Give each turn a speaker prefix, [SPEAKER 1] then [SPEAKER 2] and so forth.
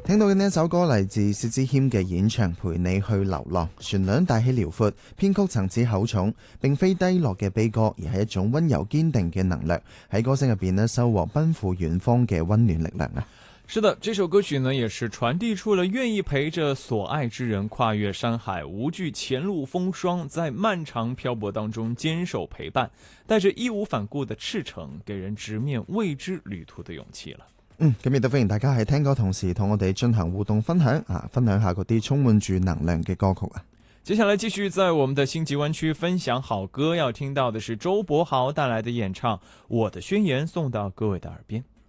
[SPEAKER 1] 聽到嘅呢一首歌嚟自薛之謙嘅演唱《陪你去流浪》，旋律大氣遼闊，編曲層次厚重，並非低落嘅悲歌，而係一種溫柔堅定嘅能量，喺歌聲入邊呢收穫奔赴遠方嘅溫暖力量啊！
[SPEAKER 2] 是的，這首歌曲呢也是傳遞出了願意陪着所愛之人跨越山海，無懼前路風霜，在漫長漂泊當中堅守陪伴，帶着義無反顧的赤誠，給人直面未知旅途的勇氣了。
[SPEAKER 1] 咁亦都歡迎大家喺聽歌同時同我哋進行互動分享分享下嗰啲充滿住能量嘅歌曲啊！
[SPEAKER 2] 接下來繼續在我們的星級灣區分享好歌，要聽到的是周柏豪帶來的演唱《我的宣言》，送到各位的耳邊。